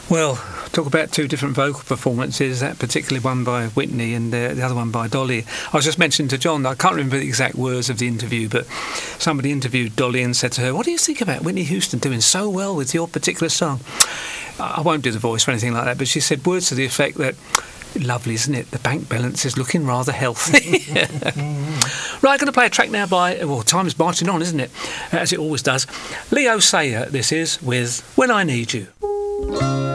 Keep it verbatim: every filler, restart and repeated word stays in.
Well, talk about two different vocal performances, that particular one by Whitney and uh, the other one by Dolly. I was just mentioning to John, I can't remember the exact words of the interview, but somebody interviewed Dolly and said to her, what do you think about Whitney Houston doing so well with your particular song? I won't do the voice or anything like that, but she said words to the effect that, lovely, isn't it? The bank balance is looking rather healthy. Right, I'm going to play a track now by, well, time is marching on, isn't it? As it always does. Leo Sayer, this is, with When I Need You.